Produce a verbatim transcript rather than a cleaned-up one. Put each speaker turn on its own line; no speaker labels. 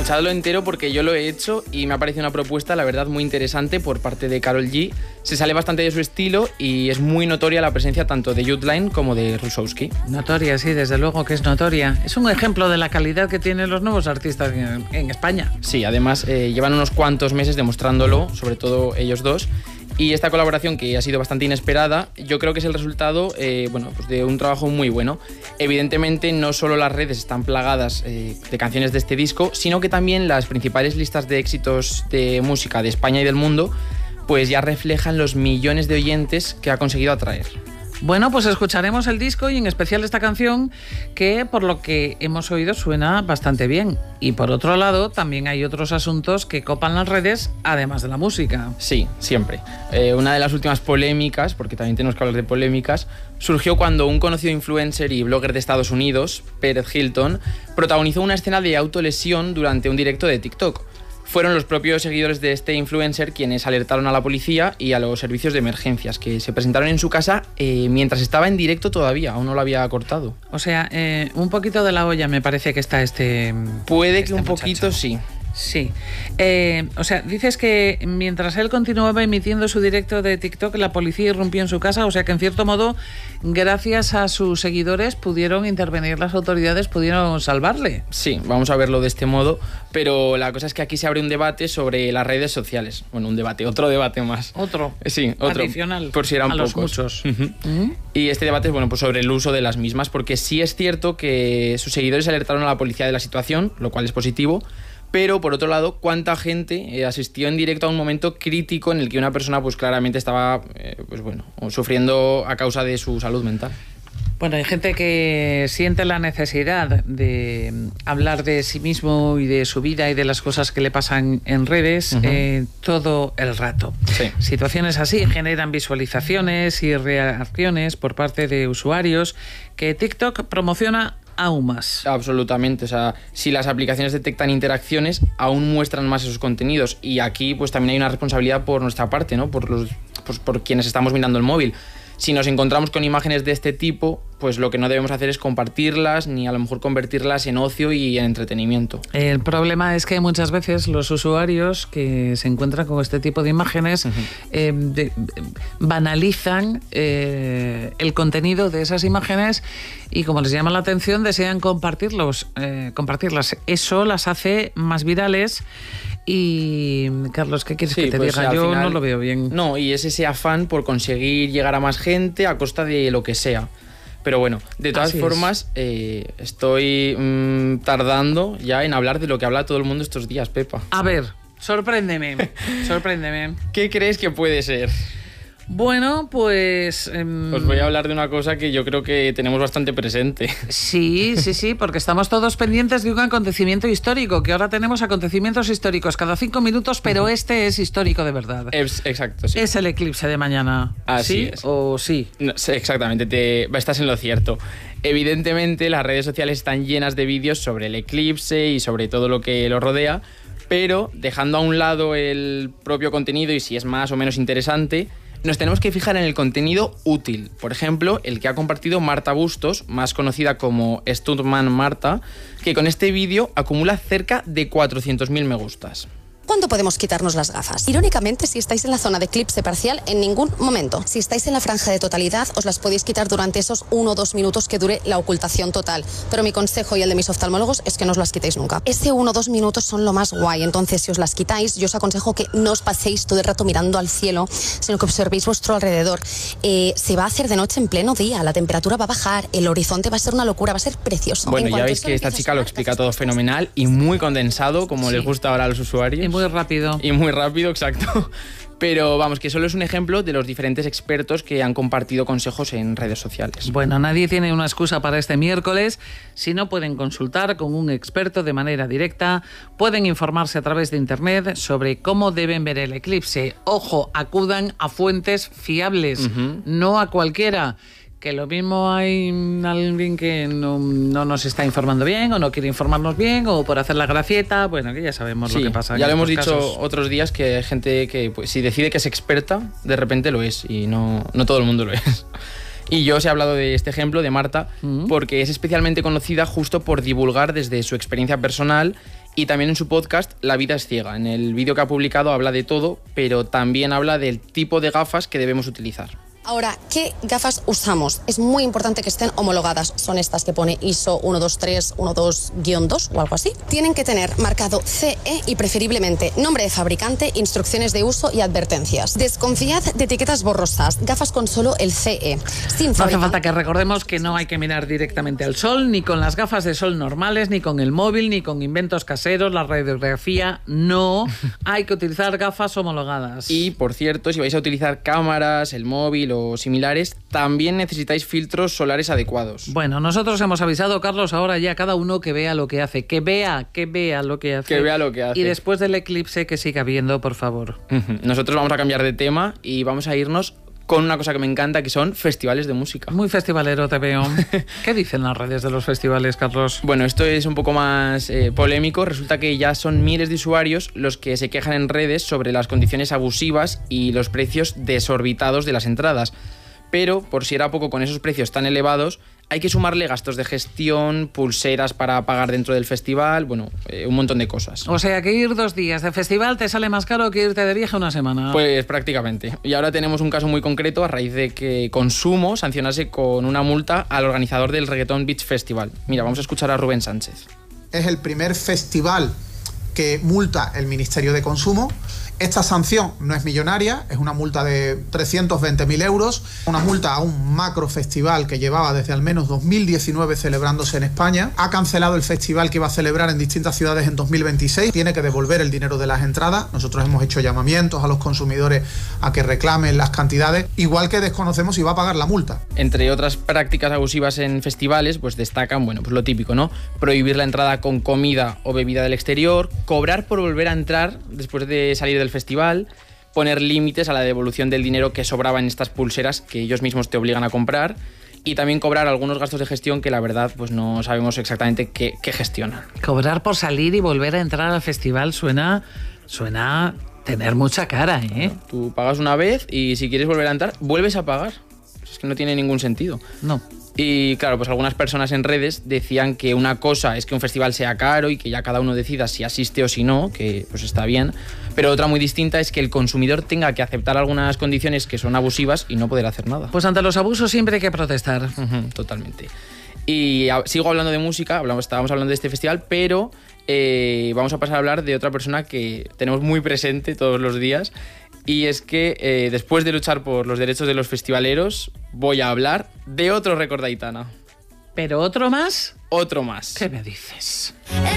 escuchadlo entero porque yo lo he hecho y me ha parecido una propuesta, la verdad, muy interesante por parte de Karol G. Se sale bastante de su estilo y es muy notoria la presencia tanto de Youthline como de Rusowski.
Notoria, sí, desde luego que es notoria. Es un ejemplo de la calidad que tienen los nuevos artistas en, en España.
Sí, además eh, llevan unos cuantos meses demostrándolo, sobre todo ellos dos. Y esta colaboración, que ha sido bastante inesperada, yo creo que es el resultado eh, bueno, pues de un trabajo muy bueno. Evidentemente, no solo las redes están plagadas eh, de canciones de este disco, sino que también las principales listas de éxitos de música de España y del mundo pues ya reflejan los millones de oyentes que ha conseguido atraer.
Bueno, pues escucharemos el disco y en especial esta canción que, por lo que hemos oído, suena bastante bien. Y por otro lado, también hay otros asuntos que copan las redes, además de la música.
Sí, siempre. Eh, una de las últimas polémicas, porque también tenemos que hablar de polémicas, surgió cuando un conocido influencer y blogger de Estados Unidos, Pérez Hilton, protagonizó una escena de autolesión durante un directo de TikTok. Fueron los propios seguidores de este influencer quienes alertaron a la policía y a los servicios de emergencias, que se presentaron en su casa eh, mientras estaba en directo todavía, aún no lo había cortado.
O sea, eh, un poquito de la olla me parece que está este...
Puede
este
que un
muchacho.
poquito sí.
Sí. Eh, o sea, dices que mientras él continuaba emitiendo su directo de TikTok, la policía irrumpió en su casa, o sea que en cierto modo, gracias a sus seguidores, pudieron intervenir las autoridades, pudieron salvarle.
Sí, vamos a verlo de este modo, pero la cosa es que aquí se abre un debate sobre las redes sociales. Bueno, un debate, otro debate más.
Otro.
Sí, otro.
Adicional.
Por si eran
a
pocos.
Los muchos.
Uh-huh. Uh-huh. Y este debate es bueno, pues sobre el uso de las mismas, porque sí es cierto que sus seguidores alertaron a la policía de la situación, lo cual es positivo. Pero, por otro lado, ¿cuánta gente eh, asistió en directo a un momento crítico en el que una persona pues claramente estaba eh, pues, bueno, sufriendo a causa de su salud mental?
Bueno, hay gente que siente la necesidad de hablar de sí mismo y de su vida y de las cosas que le pasan en redes uh-huh. eh, todo el rato.
Sí.
Situaciones así generan visualizaciones y reacciones por parte de usuarios que TikTok promociona aún más.
Absolutamente, o sea, si las aplicaciones detectan interacciones, aún muestran más esos contenidos y aquí pues también hay una responsabilidad por nuestra parte, ¿no? Por los, pues, por quienes estamos mirando el móvil. Si nos encontramos con imágenes de este tipo, pues lo que no debemos hacer es compartirlas ni a lo mejor convertirlas en ocio y en entretenimiento.
El problema es que muchas veces los usuarios que se encuentran con este tipo de imágenes uh-huh. eh, de, banalizan eh, el contenido de esas imágenes y como les llama la atención desean compartirlos, eh, compartirlas. Eso las hace más virales. Y, Carlos, ¿qué quieres sí, que te pues diga? Yo final, no lo veo bien.
No, y es ese afán por conseguir llegar a más gente a costa de lo que sea. Pero bueno, de todas Así formas, eh, estoy mmm, tardando ya en hablar de lo que habla todo el mundo estos días, Pepa.
A ver, sorpréndeme, sorpréndeme.
¿Qué crees que puede ser?
Bueno, pues... Eh,
Os voy a hablar de una cosa que yo creo que tenemos bastante presente.
Sí, sí, sí, porque estamos todos pendientes de un acontecimiento histórico, que ahora tenemos acontecimientos históricos cada cinco minutos, pero este es histórico de verdad.
Es, exacto, sí.
Es el eclipse de mañana.
Así
¿Sí
es.
o sí?
No, exactamente, te, estás en lo cierto. Evidentemente, las redes sociales están llenas de vídeos sobre el eclipse y sobre todo lo que lo rodea, pero dejando a un lado el propio contenido y si es más o menos interesante, nos tenemos que fijar en el contenido útil. Por ejemplo, el que ha compartido Marta Bustos, más conocida como Stuntman Marta, que con este vídeo acumula cerca de cuatrocientos mil me gustas.
¿Cuándo podemos quitarnos las gafas? Irónicamente, si estáis en la zona de eclipse parcial, en ningún momento. Si estáis en la franja de totalidad, os las podéis quitar durante esos uno o dos minutos que dure la ocultación total. Pero mi consejo y el de mis oftalmólogos es que no os las quitéis nunca. Ese uno o dos minutos son lo más guay, entonces si os las quitáis, yo os aconsejo que no os paséis todo el rato mirando al cielo, sino que observéis vuestro alrededor. Eh, se va a hacer de noche en pleno día, la temperatura va a bajar, el horizonte va a ser una locura, va a ser precioso.
Bueno, ya veis que esta chica lo explica todo fenomenal y muy condensado, como sí. les gusta ahora a los usuarios.
Y muy rápido.
Y muy rápido, exacto. Pero vamos, que solo es un ejemplo de los diferentes expertos que han compartido consejos en redes sociales.
Bueno, nadie tiene una excusa para este miércoles. Si no pueden consultar con un experto de manera directa, pueden informarse a través de internet sobre cómo deben ver el eclipse. Ojo, acudan a fuentes fiables, uh-huh. no a cualquiera. Que lo mismo hay alguien que no, no nos está informando bien o no quiere informarnos bien o por hacer la gracieta, bueno, que ya sabemos sí, lo que pasa.
Ya lo hemos dicho
casos.
otros días que hay gente que pues, si decide que es experta, de repente lo es y no, no todo el mundo lo es. Y yo os he hablado de este ejemplo de Marta uh-huh. porque es especialmente conocida justo por divulgar desde su experiencia personal Y también en su podcast La vida es ciega. En el vídeo que ha publicado habla de todo, pero también habla del tipo de gafas que debemos utilizar.
Ahora, ¿qué gafas usamos? Es muy importante que estén homologadas. Son estas que pone I S O uno dos tres uno dos guión dos o algo así. Tienen que tener marcado C E y preferiblemente nombre de fabricante, instrucciones de uso y advertencias. Desconfiad de etiquetas borrosas. Gafas con solo el C E. Sin
no
fabric...
hace falta que recordemos que no hay que mirar directamente al sol, ni con las gafas de sol normales, ni con el móvil, ni con inventos caseros, la radiografía. No, hay que utilizar gafas homologadas.
Y, por cierto, si vais a utilizar cámaras, el móvil o similares, también necesitáis filtros solares adecuados.
Bueno, nosotros hemos avisado, Carlos, ahora ya cada uno que vea lo que hace, que vea, que vea lo que hace.
Que vea lo que hace.
Y después del eclipse que siga viendo, por favor.
Nosotros vamos a cambiar de tema y vamos a irnos con una cosa que me encanta, que son festivales de música.
Muy festivalero te veo. ¿Qué dicen las redes de los festivales, Carlos?
Bueno, esto es un poco más eh, polémico. Resulta que ya son miles de usuarios los que se quejan en redes sobre las condiciones abusivas y los precios desorbitados de las entradas. Pero, por si era poco, con esos precios tan elevados, hay que sumarle gastos de gestión, pulseras para pagar dentro del festival, bueno, eh, un montón de cosas.
O sea, que ir dos días de festival te sale más caro que irte de viaje una semana.
Pues prácticamente. Y ahora tenemos un caso muy concreto a raíz de que Consumo sancionase con una multa al organizador del Reggaeton Beach Festival. Mira, vamos a escuchar a Rubén Sánchez.
Es el primer festival que multa el Ministerio de Consumo. Esta sanción no es millonaria, es una multa de trescientos veinte mil euros, una multa a un macro festival que llevaba desde al menos dos mil diecinueve celebrándose en España. Ha cancelado el festival que iba a celebrar en distintas ciudades en dos mil veintiséis, tiene que devolver el dinero de las entradas. Nosotros hemos hecho llamamientos a los consumidores a que reclamen las cantidades, igual que desconocemos si va a pagar la multa.
Entre otras prácticas abusivas en festivales, pues destacan, bueno, pues lo típico, ¿no? Prohibir la entrada con comida o bebida del exterior, cobrar por volver a entrar después de salir del festival, poner límites a la devolución del dinero que sobraba en estas pulseras que ellos mismos te obligan a comprar, y también cobrar algunos gastos de gestión que la verdad pues no sabemos exactamente qué, qué gestionan.
Cobrar por salir y volver a entrar al festival suena, suena tener mucha cara, ¿eh?
Bueno, tú pagas una vez y si quieres volver a entrar, vuelves a pagar. Es que no tiene ningún sentido.
No.
Y claro, pues algunas personas en redes decían que una cosa es que un festival sea caro y que ya cada uno decida si asiste o si no, que pues está bien, pero otra muy distinta es que el consumidor tenga que aceptar algunas condiciones que son abusivas y no poder hacer nada.
Pues ante los abusos siempre hay que protestar.
Uh-huh, totalmente. Y a, sigo hablando de música, hablamos, estábamos hablando de este festival, pero eh, vamos a pasar a hablar de otra persona que tenemos muy presente todos los días. Y es que eh, después de luchar por los derechos de los festivaleros, voy a hablar de otro récord de Aitana.
¿Pero otro más?
Otro más.
¿Qué me dices?